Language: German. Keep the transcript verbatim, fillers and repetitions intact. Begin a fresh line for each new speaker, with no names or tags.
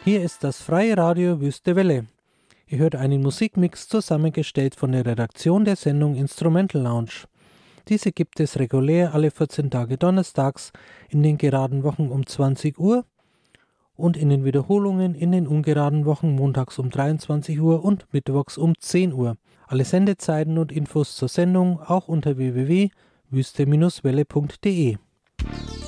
Hier ist das Freie Radio Wüste Welle. Ihr hört einen Musikmix zusammengestellt von der Redaktion der Sendung Instrumental Lounge. Diese gibt es regulär alle vierzehn Tage donnerstags in den geraden Wochen um zwanzig Uhr und in den Wiederholungen in den ungeraden Wochen montags um dreiundzwanzig Uhr und mittwochs um zehn Uhr. Alle Sendezeiten und Infos zur Sendung auch unter w w w punkt wüste Bindestrich welle punkt de.